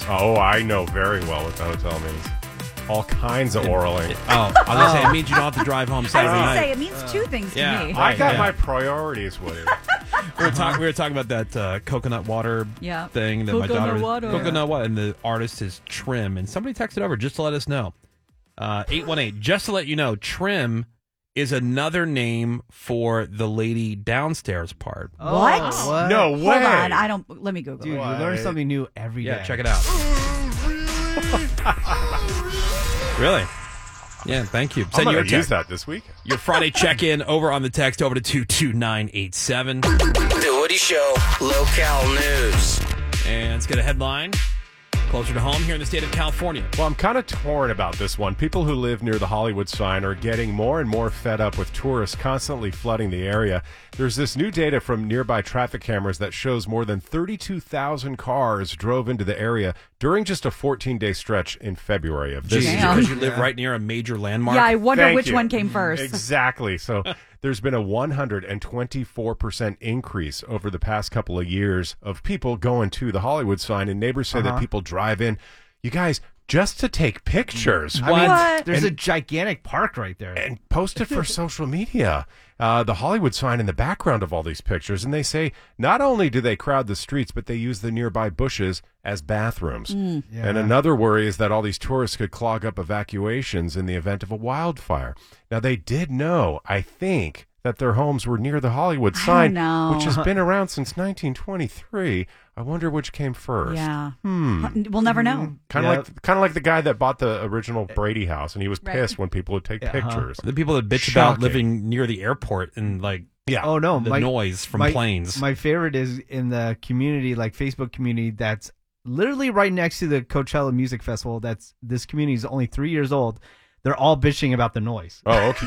Oh, I know very well what the hotel means. All kinds of oraling. I was going to say, it means you don't have to drive home I was Saturday going to night. say, it means two things to me. I got my priorities, Woody. We were talking about that coconut water thing that my daughter... Coconut water. And the artist is Trim. And somebody texted over just to let us know. 818, just to let you know, Trim is another name for the lady downstairs part. What? No way. Hold on. Let me Google Dude, it. you learn something new every day. Yeah, check it out. Really? Yeah, thank you. I'm going to use that this week. Your Friday check-in over on the text over to 22987. The Woody Show Locale News. And let's get a headline closer to home here in the state of California. Well, I'm kind of torn about this one. People who live near the Hollywood sign are getting more and more fed up with tourists constantly flooding the area. There's this new data from nearby traffic cameras that shows more than 32,000 cars drove into the area during just a 14-day stretch in February of this year. Because you live right near a major landmark. Yeah, I wonder Thank which you. one came first. Exactly. So there's been a 124% increase over the past couple of years of people going to the Hollywood sign, and neighbors say that people drive in, you guys, just to take pictures. I mean, there's a gigantic park right there. And post it for social media. The Hollywood sign in the background of all these pictures. And they say not only do they crowd the streets, but they use the nearby bushes as bathrooms. And another worry is that all these tourists could clog up evacuations in the event of a wildfire. Now, they did know, I think, that their homes were near the Hollywood sign, which has been around since 1923. I wonder which came first. Yeah. We'll never know. Kind of like the guy that bought the original Brady house, and he was pissed when people would take pictures. The people that bitch about living near the airport and the noise from planes. My favorite is in the community, like Facebook community, that's literally right next to the Coachella Music Festival. This community is only 3 years old. They're all bitching about the noise. Oh, okay.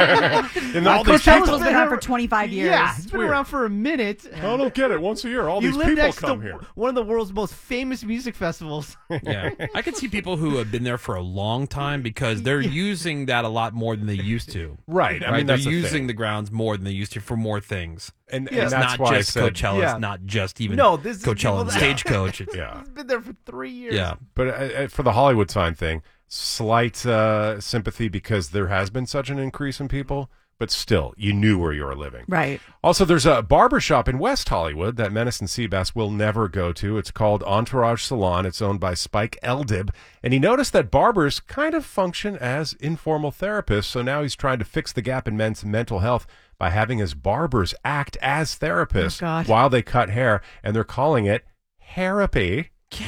And all these Coachella's been around for 25 years. Yeah, it's been around for a minute. I don't get it. Once a year, all these live people next come to here. one of the world's most famous music festivals. Yeah, I can see people who have been there for a long time because they're using that a lot more than they used to. Right. I mean, they're that's the using thing. the grounds more than they used to for more things. And it's that's not why just I said, Coachella. It's not just even this is Coachella and people that- Stagecoach. It's, He's been there for 3 years. Yeah. But for the Hollywood sign thing, slight sympathy because there has been such an increase in people, but still, you knew where you were living. Right. Also, there's a barbershop in West Hollywood that Menace and Seabass will never go to. It's called Entourage Salon. It's owned by Spike Eldib, and he noticed that barbers kind of function as informal therapists, so now he's trying to fix the gap in men's mental health by having his barbers act as therapists while they cut hair, and they're calling it Hairapy. Okay,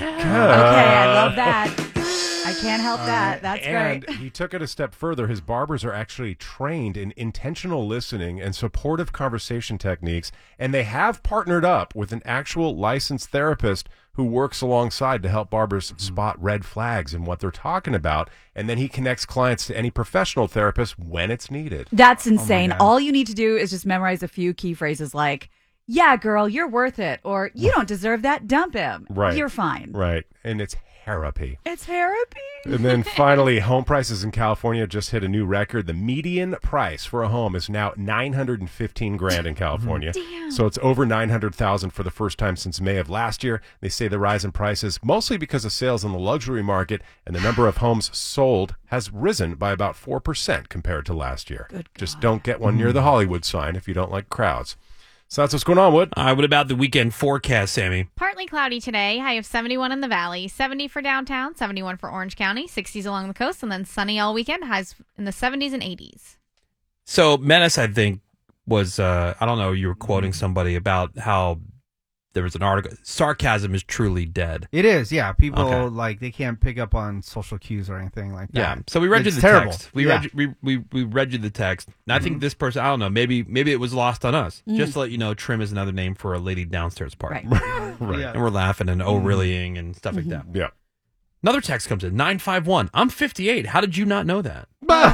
I love that. I can't help that. That's and great. he took it a step further. His barbers are actually trained in intentional listening and supportive conversation techniques, and they have partnered up with an actual licensed therapist who works alongside to help barbers spot red flags in what they're talking about, and then he connects clients to any professional therapist when it's needed. That's insane. All you need to do is just memorize a few key phrases like, yeah, girl, you're worth it, or you don't deserve that, dump him. Right. You're fine. Right. And it's therapy. It's therapy. And then finally, home prices in California just hit a new record. The median price for a home is now $915,000 in California. Damn. So it's over $900,000 for the first time since May of last year. They say the rise in prices mostly because of sales in the luxury market, and the number of homes sold has risen by about 4% compared to last year. Just don't get one near the Hollywood sign if you don't like crowds. So that's what's going on, Wood. What about the weekend forecast, Sammy? Partly cloudy today. High of 71 in the valley, 70 for downtown, 71 for Orange County, 60s along the coast, and then sunny all weekend. Highs in the 70s and 80s. So Menace, I think, was, I don't know, you were quoting somebody about how there was an article. Sarcasm is truly dead. It is, yeah. People, they can't pick up on social cues or anything like that. Yeah. So we read you It's the terrible. text. We read you the text. And I think this person, I don't know, maybe it was lost on us. Just to let you know, Trim is another name for a lady downstairs part. Right. Yeah. And we're laughing and reallying and stuff like that. Yeah. Another text comes in, 951. I'm 58. How did you not know that?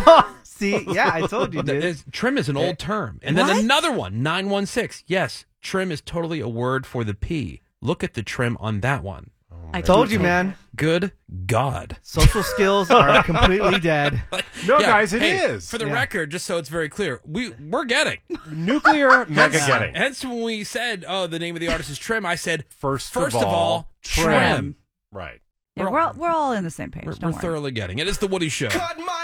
See, yeah, I told you, dude. Trim is an old term. And then another one, 916. Yes, trim is totally a word for the P. Look at the trim on that one. I told you, man. Good God. Social skills are completely dead. No, guys, it is. For the record, just so it's very clear, we're getting. Nuclear mega getting. Hence, when we said, the name of the artist is Trim, I said, First of all, Trim. Right. Yeah, we're all in the same page. We're thoroughly getting it. It's the Woody Show. Cut my